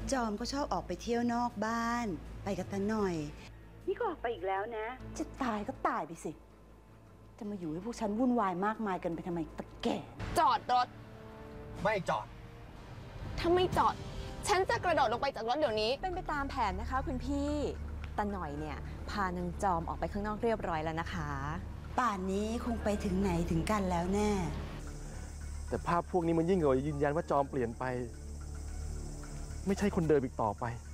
จอมก็ชอบออกไปเที่ยวนอกบ้านไปกับตาหน่อยนี่ก็ออกไปอีกแล้วนะจะตายก็ตายไปสิจะมาอยู่ให้พวกฉันวุ่นวายมากมายกันไปทำไมตะแก่จอดรถไม่จอดถ้าไม่จอดฉันจะกระโดดลงไปจากรถเดี๋ยวนี้เป็นไปตามแผนนะคะคุณพี่ตาหน่อยเนี่ยพานางจอมออกไปข้างนอกเรียบร้อยแล้วนะคะป่านนี้คงไปถึงไหนถึงกันแล้วแน่แต่ภาพพวกนี้มันยิ่งกว่ายืนยันว่าจอมเปลี่ยนไปไม่ใช่คนเดิมอีกต่อไป